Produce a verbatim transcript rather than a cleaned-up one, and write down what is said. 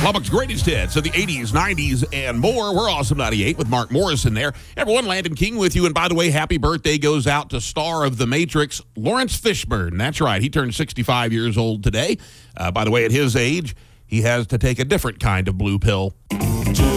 Lubbock's greatest hits of the eighties, nineties, and more. We're Awesome ninety-eight with Mark Morrison there. Everyone, Landon King with you. And by the way, happy birthday goes out to star of The Matrix, Lawrence Fishburne. That's right. He turned sixty-five years old today. Uh, by the way, at his age, he has to take a different kind of blue pill.